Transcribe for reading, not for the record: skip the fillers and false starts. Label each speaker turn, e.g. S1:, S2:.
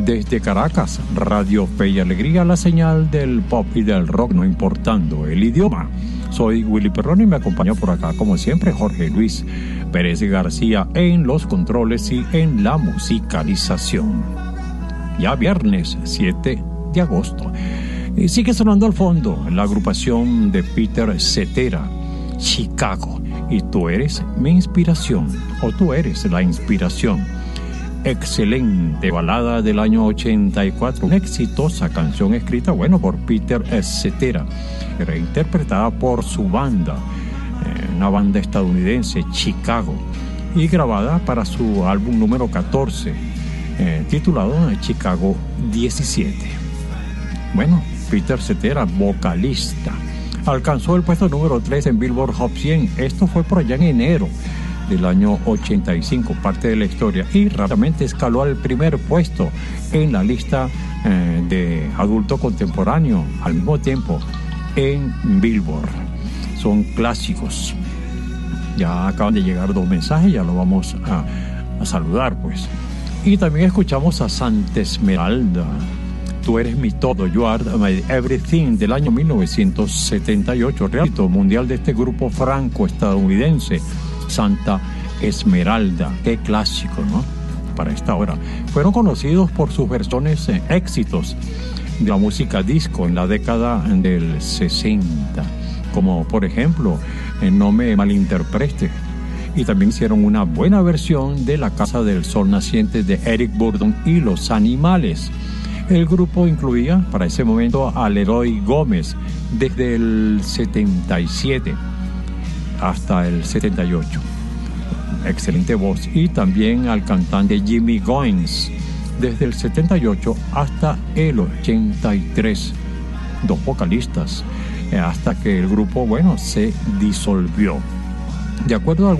S1: Desde Caracas, Radio Fe y Alegría, la señal del pop y del rock, no importando el idioma. Soy Willy Perrón y me acompaña por acá, como siempre, Jorge Luis Pérez García en los controles y en la musicalización. Ya viernes 7 de agosto. Y sigue sonando al fondo la agrupación de Peter Cetera, Chicago. Y tú eres mi inspiración, o tú eres la inspiración. Excelente balada del año 84, una exitosa canción escrita, por Peter Cetera, reinterpretada por su banda, una banda estadounidense, Chicago, y grabada para su álbum número 14, titulado Chicago 17. Peter Cetera, vocalista, alcanzó el puesto número 3 en Billboard Hot 100. Esto fue por allá en enero del año 85, parte de la historia, y rápidamente escaló al primer puesto en la lista de adulto contemporáneo al mismo tiempo en Billboard. Son clásicos. Ya acaban de llegar 2 mensajes, ya lo vamos a saludar pues. Y también escuchamos a Santa Esmeralda, Tú eres mi todo, You Are My Everything, del año 1978, éxito mundial de este grupo franco-estadounidense, Santa Esmeralda. Qué clásico, ¿no? Para esta hora. Fueron conocidos por sus versiones éxitos de la música disco en la década del 60, como por ejemplo No me malinterprete. Y también hicieron una buena versión de La Casa del Sol Naciente de Eric Burdon y Los Animales. El grupo incluía para ese momento a Leroy Gómez desde el 77 hasta el 78. Excelente voz. Y también al cantante Jimmy Goins desde el 78 hasta el 83. 2 vocalistas hasta que el grupo, se disolvió. De acuerdo a